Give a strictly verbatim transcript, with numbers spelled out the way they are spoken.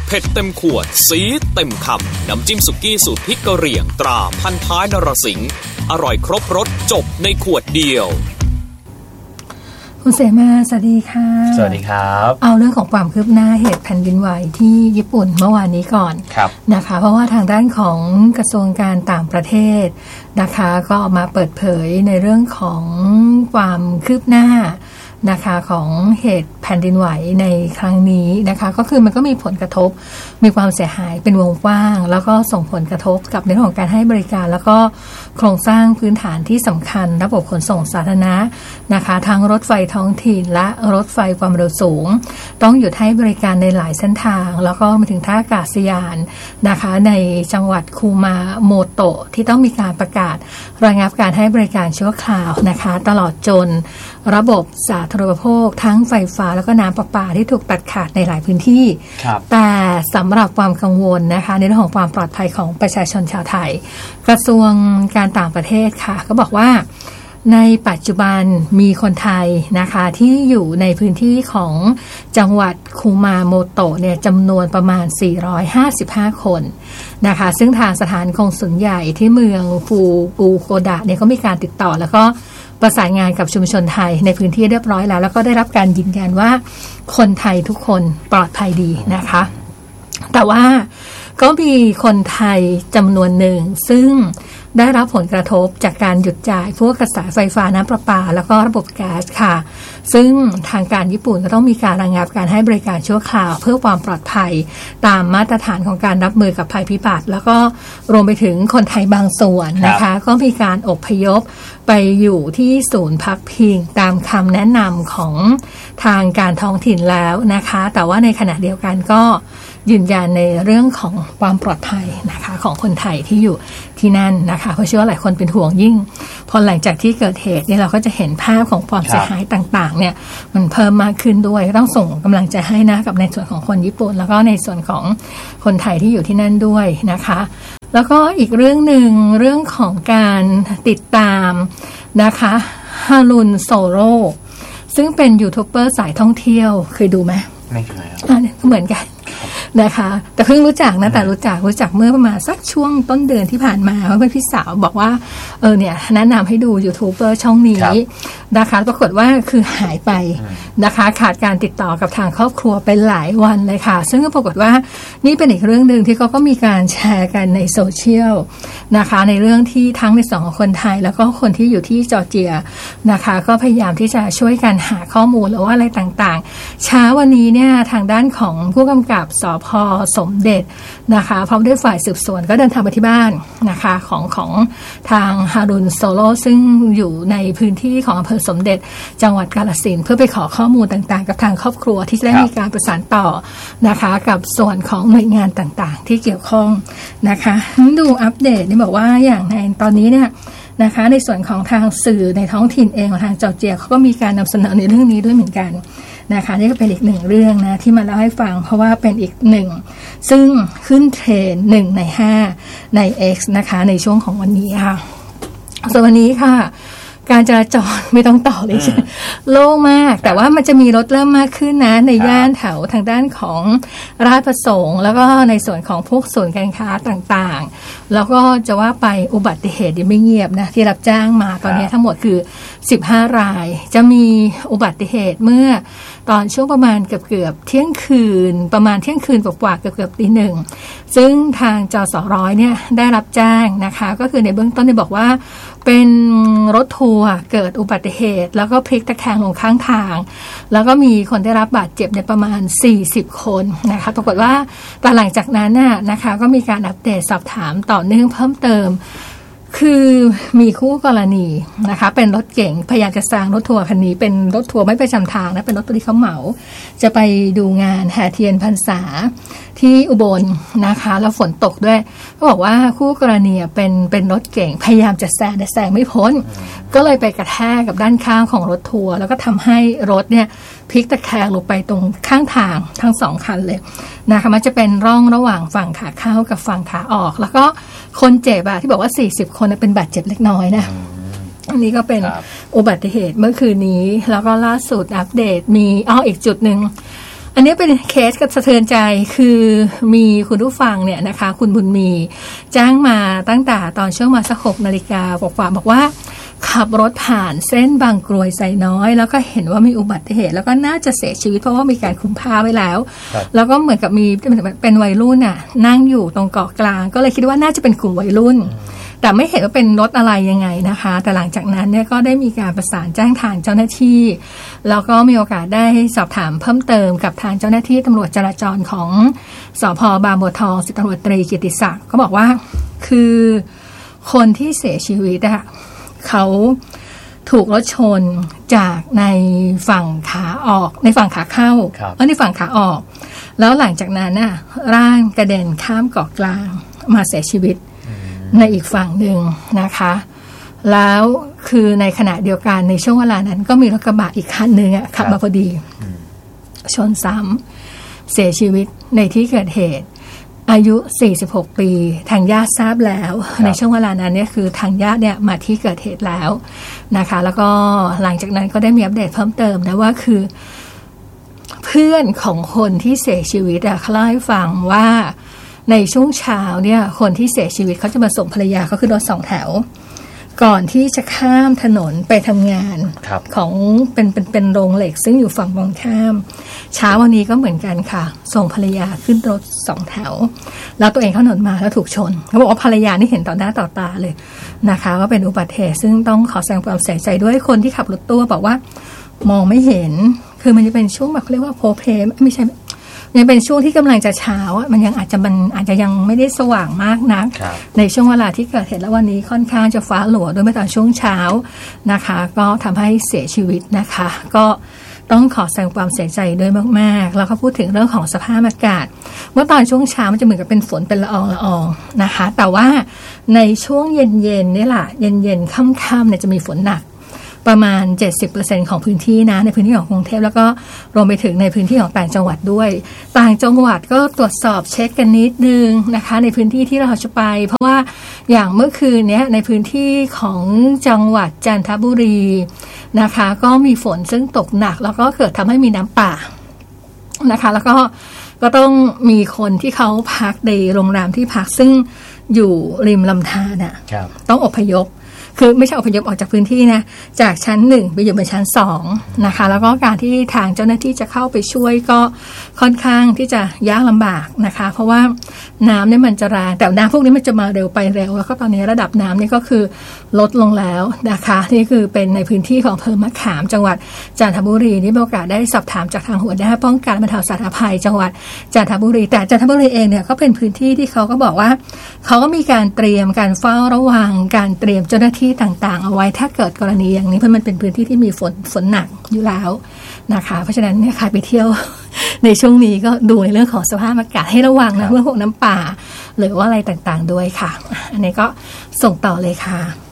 เผ็ดเต็มขวดสีเต็มคำน้ำจิ้มสุกี้สูตรพริกกะเหรี่ยงตราพันท้ายนรสิงห์อร่อยครบรสจบในขวดเดียวคุณเสมาสวัสดีค่ะสวัสดีครับเอาเรื่องของความคืบหน้าเหตุแผ่นดินไหวที่ญี่ปุ่นเมื่อวานนี้ก่อนนะคะเพราะว่าทางด้านของกระทรวงการต่างประเทศนะคะก็ออกมาเปิดเผยในเรื่องของความคืบหน้านะคะของเหตุแผ่นดินไหวในครั้งนี้นะคะก็คือมันก็มีผลกระทบมีความเสียหายเป็นวงกว้างแล้วก็ส่งผลกระทบกับในเรื่องของการให้บริการแล้วก็โครงสร้างพื้นฐานที่สำคัญระบบขนส่งสาธารณะนะคะทั้งรถไฟท้องถิ่นและรถไฟความเร็วสูงต้องหยุดให้บริการในหลายเส้นทางแล้วก็มาถึงท่าอากาศยานนะคะในจังหวัดคูมาโมโตะที่ต้องมีการประกาศระงับการให้บริการชั่วคราวนะคะตลอดจนระบบสาธารณูปโภคทั้งไฟฟ้าแล้วก็น้ำประปาที่ถูกตัดขาดในหลายพื้นที่แต่สำหรับความกังวลนะคะในเรื่องของความปลอดภัยของประชาชนชาวไทยกระทรวงการต่างประเทศค่ะก็บอกว่าในปัจจุบันมีคนไทยนะคะที่อยู่ในพื้นที่ของจังหวัดคูมาโมโตะเนี่ยจำนวนประมาณสี่ร้อยห้าสิบห้าคนนะคะซึ่งทางสถานกงสุลใหญ่ที่เมืองฟูกุโกดะเนี่ยก็มีการติดต่อแล้วก็ประสานงานกับชุมชนไทยในพื้นที่เรียบร้อยแล้วแล้วก็ได้รับการยืนยันว่าคนไทยทุกคนปลอดภัยดีนะคะแต่ว่าก็มีคนไทยจำนวนหนึ่งซึ่งได้รับผลกระทบจากการหยุดจ่ายพวกกระแสไฟฟ้าน้ำประปาแล้วก็ระบบแก๊สค่ะซึ่งทางการญี่ปุ่นก็ต้องมีการระงับการให้บริการชั่วคราวเพื่อความปลอดภัยตามมาตรฐานของการรับมือกับภัยพิบัติแล้วก็รวมไปถึงคนไทยบางส่วนนะคะก็มีการอพยพไปอยู่ที่ศูนย์พักพิงตามคำแนะนำของทางการท้องถิ่นแล้วนะคะแต่ว่าในขณะเดียวกันก็ยืนยันในเรื่องของความปลอดภัยนะคะของคนไทยที่อยู่ที่นั่นนะคะเพราะเชื่อว่าหลายคนเป็นห่วงยิ่งพอหลังจากที่เกิดเหตุเนี่ยเราก็จะเห็นภาพของความเสียหายต่างๆเนี่ยมันเพิ่มมากขึ้นด้วยต้องส่งกำลังใจให้นะกับในส่วนของคนญี่ปุ่นแล้วก็ในส่วนของคนไทยที่อยู่ที่นั่นด้วยนะคะแล้วก็อีกเรื่องหนึ่งเรื่องของการติดตามนะคะฮารุนโซโร่ซึ่งเป็นยูทูบเบอร์สายท่องเที่ยวเคยดูไหมไม่เคยอ่าเนี่ยเหมือนกันนะคะแต่เพิ่งรู้จักนะแต่รู้จักรู้จักเมื่อประมาณสักช่วงต้นเดือนที่ผ่านมาเพื่อนพี่สาวบอกว่าเออเนี่ยแนะนำให้ดูยูทูบเบอร์ช่องนี้นะคะปรากฏว่าคือหายไปนะคะขาดการติดต่อกับทางครอบครัวไปหลายวันเลยค่ะซึ่งก็ปรากฏว่านี่เป็นอีกเรื่องนึงที่เขาก็มีการแชร์กันในโซเชียลนะคะในเรื่องที่ทั้งในส่วนของคนไทยแล้วก็คนที่อยู่ที่จอร์เจียนะคะก็พยายามที่จะช่วยกันหาข้อมูลหรือว่าอะไรต่างๆเช้าวันนี้เนี่ยทางด้านของผู้กำกับสภ.สมเด็จนะคะพร้อมด้วยฝ่ายสืบสวนก็เดินทางไปที่บ้านนะคะของของทางฮารุนโซโลซึ่งอยู่ในพื้นที่ของอำเภอสมเด็จจังหวัดกาฬสินธุ์เพื่อไปขอข้อมูลต่างๆกับทางครอบครัวที่จะได้มีการประสานต่อนะคะกับส่วนของหน่วยงานต่างๆที่เกี่ยวข้องนะคะดูอัปเดตนี่บอกว่าอย่างในตอนนี้เนี่ยนะคะในส่วนของทางสื่อในท้องถิ่นเองของทางจอร์เจียเขาก็มีการนำเสนอในเรื่องนี้ด้วยเหมือนกันนะคะนี่ก็เป็นอีกหนึ่งเรื่องนะที่มาเล่าให้ฟังเพราะว่าเป็นอีกหนึ่งซึ่งขึ้นเทรนด์หนึ่งในห้าใน X นะคะในช่วงของวันนี้ค่ะส่วนวันนี้ค่ะการจราจรไม่ต้องต่อเลยใช่โล่งมากแต่ว่ามันจะมีรถเริ่มมากขึ้นนะในย่านแถวทางด้านของราชประสงค์แล้วก็ในส่วนของพวกศูนย์การค้าต่างๆแล้วก็จะว่าไปอุบัติเหตุยังไม่เงียบนะที่รับจ้างมาตอนนี้ทั้งหมดคือสิบห้ารายจะมีอุบัติเหตุเมื่อตอนช่วงประมาณเกือบๆเที่ยงคืนประมาณเที่ยงคืนกว่าๆเกือบๆตีหนึ่งซึ่งทางจสร้อยเนี่ยได้รับแจ้งนะคะก็คือในเบื้องต้นได้บอกว่าเป็นรถทัวร์เกิดอุบัติเหตุแล้วก็พลิกตะแคงลงข้างทางแล้วก็มีคนได้รับบาดเจ็บในประมาณสี่สิบคนนะคะปรากฏว่าแต่หลังจากนั้นน่ะนะคะก็มีการอัปเดตสอบถามต่อเนื่องเพิ่มเติมคือมีคู่กรณีนะคะเป็นรถเก๋งพยายามจะแซงรถทัวร์คันนี้เป็นรถทัวร์ไม่ประจำทางนะเป็นรถที่เขาเหมาจะไปดูงานแห่เทียนพรรษาที่อุบลนะคะแล้วฝนตกด้วยก็บอกว่าคู่กรณีเป็นเป็นรถเก๋งพยายามจะแซงแต่แซงไม่พ้นก็เลยไปกระแทกกับด้านข้างของรถทัวร์แล้วก็ทำให้รถเนี่ยพลิกตะแคงลงไปตรงข้างทางทั้งสองคันเลยนะคะมันจะเป็นร่องระหว่างฝั่งขาเข้ากับฝั่งขาออกแล้วก็คนเจ็บอะที่บอกว่าสี่สิบคนเป็นบาดเจ็บเล็กน้อยนะอันนี้ก็เป็นอุบัติเหตุเมื่อคืนนี้แล้วก็ล่าสุดอัปเดตมีอ้ออีกจุดหนึ่งอันนี้เป็นเคสกับสะเทือนใจคือมีคุณผู้ฟังเนี่ยนะคะคุณบุญมีจ้างมาตั้งแต่ตอนช่วงมาสักหกนาฬิกากว่าบอกว่าขับรถผ่านเส้นบางกรวยไซน้อยแล้วก็เห็นว่ามีอุบัติเหตุแล้วก็น่าจะเสียชีวิตเพราะว่ามีการคุมผ้าไว้แล้วแล้วก็เหมือนกับมีเป็นวัยรุ่นน่ะนั่งอยู่ตรงเกาะกลางก็เลยคิดว่าน่าจะเป็นกลุ่มวัยรุ่นแต่ไม่เห็นว่าเป็นรถอะไรยังไงนะคะแต่หลังจากนั้นเนี่ยก็ได้มีการประสานแจ้งทางเจ้าหน้าที่แล้วก็มีโอกาสได้สอบถามเพิ่มเติมกับทางเจ้าหน้าที่ตำรวจจราจรของสภ.บางบัวทองสิบตำรวจตรีกิติศักดิ์ก็บอกว่าคือคนที่เสียชีวิตอะเขาถูกรถชนจากในฝั่งขาออกในฝั่งขาเข้าเออในฝั่งขาออกแล้วหลังจากนั้นน่ะร่างกระเด็นข้ามเกาะกลางมาเสียชีวิตในอีกฝั่งหนึ่งนะคะแล้วคือในขณะเดียวกันในช่วงเวลานั้นก็มีรถกระบะอีกคันหนึ่งอ่ะขับมาพอดีชนซ้ำเสียชีวิตในที่เกิดเหตุอายุสี่สิบหกปีทางญาติทราบแล้วในช่วงเวลานั้นเนี่ยคือทางญาติเนี่ยมาที่เกิดเหตุแล้วนะคะแล้วก็หลังจากนั้นก็ได้มีอัปเดตเพิ่มเติมนะว่าคือเพื่อนของคนที่เสียชีวิตอะเขาเล่าให้ฟังว่าในช่วงเช้าเนี่ยคนที่เสียชีวิตเขาจะมาส่งภรรยาเขาขึ้นรถสองแถวก่อนที่จะข้ามถนนไปทำงานของเป็นเป็นเป็นโรงเหล็กซึ่งอยู่ฝั่งตรงข้ามเช้าวันนี้ก็เหมือนกันค่ะส่งภรรยาขึ้นรถสองแถวแล้วตัวเองเข้าถนนมาแล้วถูกชนเขาบอกว่าภรรยานี่เห็นต่อหน้าต่อตาเลยนะคะว่าเป็นอุบัติเหตุซึ่งต้องขอแสดงความเสียใจด้วยคนที่ขับรถตู้บอกว่ามองไม่เห็นคือมันจะเป็นช่วงแบบเขาเรียกว่าโพเพไม่ใช่ยังเป็นช่วงที่กำลังจะเช้ามันยังอาจจะมันอาจจะยังไม่ได้สว่างมากนักในช่วงเวลาที่เกิดเหตุแล้ววันนี้ค่อนข้างจะฟ้าหลัวด้วยเมื่อตอนช่วงเช้านะคะก็ทำให้เสียชีวิตนะคะก็ต้องขอแสดงความเสียใจด้วยมากๆแล้วก็พูดถึงเรื่องของสภาพอากาศเมื่อตอนช่วงเช้ามันจะเหมือนกับเป็นฝนเป็นละอองละอองนะคะแต่ว่าในช่วงเย็นๆนี่แหละเย็นๆค่ำๆเนี่ยจะมีฝนหนักประมาณ เจ็ดสิบเปอร์เซ็นต์ ของพื้นที่นะในพื้นที่ของกรุงเทพแล้วก็รวมไปถึงในพื้นที่ของต่างจังหวัดด้วยต่างจังหวัดก็ตรวจสอบเช็คกันนิดนึงนะคะในพื้นที่ที่เราจะไปเพราะว่าอย่างเมื่อคืนนี้ในพื้นที่ของจังหวัดจันทบุรีนะคะก็มีฝนซึ่งตกหนักแล้วก็เกิดทำให้มีน้ำป่านะคะแล้วก็ก็ต้องมีคนที่เขาพักในโรงแรมที่พักซึ่งอยู่ริมลำธารน่ะต้องอพยพคือไม่ใช่อพยพออกจากพื้นที่นะจากชั้นหนึ่งไปอยู่บนชั้นสองนะคะแล้วก็การที่ทางเจ้าหน้าที่จะเข้าไปช่วยก็ค่อนข้างที่จะยากลำบากนะคะเพราะว่าน้ำเนี่ยมันจะแรงแต่น้ำพวกนี้มันจะมาเร็วไปเร็วแล้วก็ตอนนี้ระดับน้ำนี่ก็คือลดลงแล้วนะคะนี่คือเป็นในพื้นที่ของอำเภอมะขามจังหวัดจันทบุรีนี่มีโอกาสได้สอบถามจากทางหัวหน้าป้องกันบรรเทาสาธารณภัยจังหวัดจันทบุรีแต่จันทบุรีเองเนี่ยก็เป็นพื้นที่ที่เขาก็บอกว่าเขาก็มีการเตรียมการเฝ้าระวังการเตรียมเจ้าหน้าที่ต่างๆเอาไว้ถ้าเกิดกรณีอย่างนี้เพราะมันเป็นพื้นที่ที่มีฝนฝนหนักอยู่แล้วนะคะเพราะฉะนั้นเนี่ยใครไปเที่ยวในช่วงนี้ก็ดูในเรื่องของสภาพอากาศให้ระวังนะเรื่องพวกน้ำป่าหรือว่าอะไรต่างๆด้วยค่ะอันนี้ก็ส่งต่อเลยค่ะ